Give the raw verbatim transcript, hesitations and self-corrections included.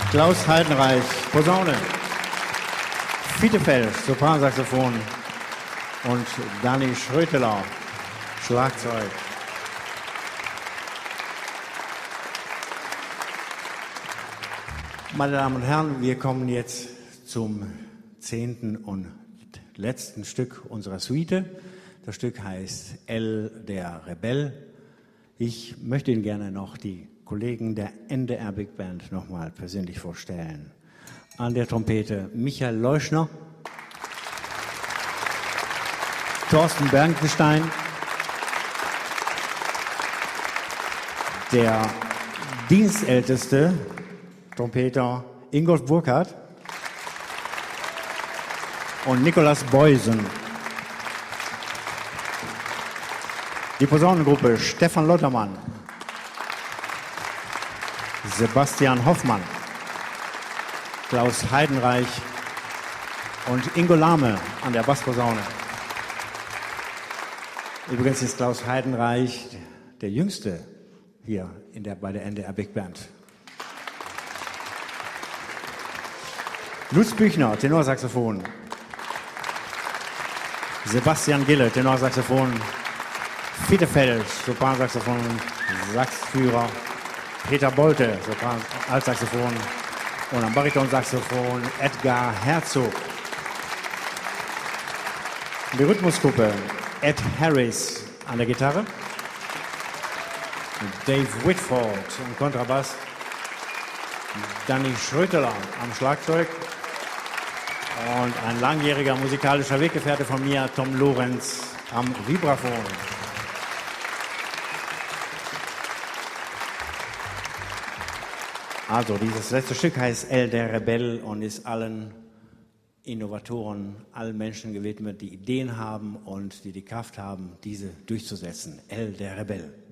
Klaus Heidenreich, Posaune. Fiete-Felsch, Sopransaxophon. Und Dani Schröteler, Schlagzeug. Meine Damen und Herren, wir kommen jetzt zum zehnten und letzten Stück unserer Suite. Das Stück heißt El der Rebell. Ich möchte Ihnen gerne noch die Kollegen der N D R Big Band nochmal persönlich vorstellen. An der Trompete Michael Leuschner, Thorsten Bernkenstein, der dienstälteste Trompeter Ingolf Burkhardt und Nikolaus Beusen. Die Posaunengruppe Stefan Lottermann, Sebastian Hoffmann, Klaus Heidenreich und Ingo Lahme an der Bassposaune. Übrigens ist Klaus Heidenreich der Jüngste hier in der, bei der N D R Big Band. Lutz Büchner, Tenorsaxophon. Sebastian Gille, Tenorsaxophon. Fiete-Felsch, Sopransaxophon, Saxführer. Peter Bolte, Sopran, Altsaxophon. Und am Baritonsaxophon Edgar Herzog. Die Rhythmusgruppe Ed Harris an der Gitarre. Dave Whitford am Kontrabass. Danny Schröteler am Schlagzeug. Und ein langjähriger musikalischer Weggefährte von mir, Tom Lorenz, am Vibraphon. Also, dieses letzte Stück heißt El der Rebell und ist allen Innovatoren, allen Menschen gewidmet, die Ideen haben und die die Kraft haben, diese durchzusetzen. El der Rebell.